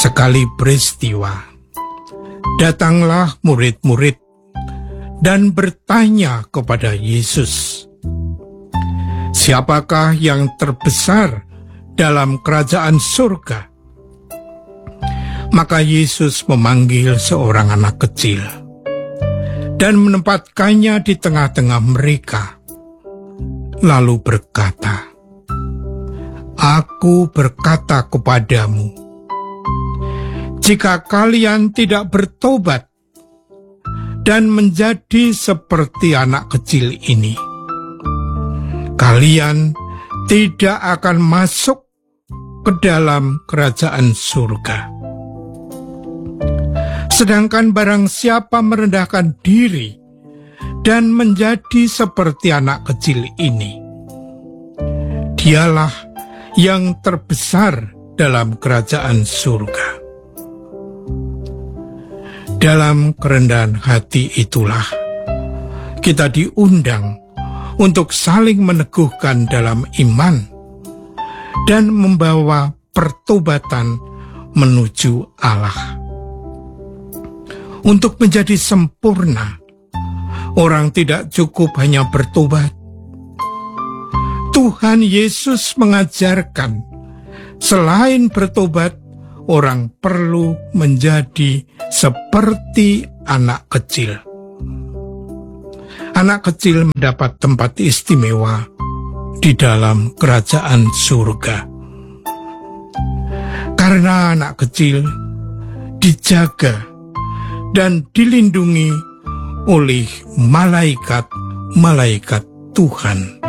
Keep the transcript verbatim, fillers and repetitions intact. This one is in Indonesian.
Sekali peristiwa, datanglah murid-murid dan bertanya kepada Yesus, "Siapakah yang terbesar dalam kerajaan surga?" Maka Yesus memanggil seorang anak kecil dan menempatkannya di tengah-tengah mereka, lalu berkata, "Aku berkata kepadamu, jika kalian tidak bertobat dan menjadi seperti anak kecil ini, kalian tidak akan masuk ke dalam kerajaan surga. Sedangkan barang siapa merendahkan diri dan menjadi seperti anak kecil ini, dialah yang terbesar dalam kerajaan surga." Dalam kerendahan hati itulah kita diundang untuk saling meneguhkan dalam iman dan membawa pertobatan menuju Allah. Untuk menjadi sempurna, orang tidak cukup hanya bertobat. Tuhan Yesus mengajarkan, selain bertobat, orang perlu menjadi seperti anak kecil. Anak kecil mendapat tempat istimewa di dalam kerajaan surga. Karena anak kecil dijaga dan dilindungi oleh malaikat-malaikat Tuhan.